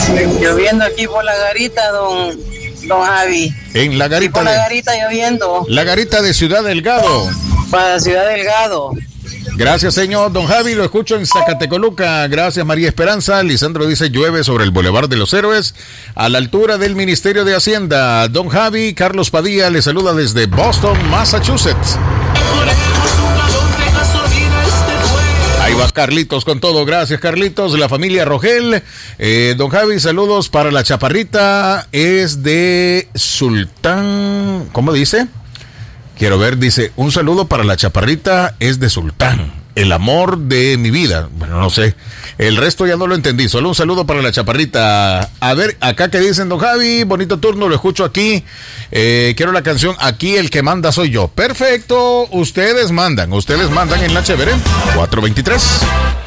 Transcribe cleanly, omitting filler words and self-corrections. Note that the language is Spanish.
Lloviendo aquí por la garita, don Javi. En la garita. Por la garita lloviendo. La garita de Ciudad Delgado. Para Ciudad Delgado. Gracias, señor. Don Javi, lo escucho en Zacatecoluca. Gracias, María Esperanza. Lisandro dice, llueve sobre el Boulevard de los Héroes, a la altura del Ministerio de Hacienda. Don Javi, Carlos Padilla le saluda desde Boston, Massachusetts. Ahí va Carlitos con todo. Gracias, Carlitos. La familia Rogel. Don Javi, saludos para la chaparrita. Es de Sultán. ¿Cómo dice? Quiero ver, dice, un saludo para la chaparrita, es de Sultán, el amor de mi vida. Bueno, no sé, el resto ya no lo entendí, solo un saludo para la chaparrita. A ver, acá que dicen, don Javi, bonito turno, lo escucho aquí. Quiero la canción, aquí el que manda soy yo. Perfecto, ustedes mandan en la chévere. 423.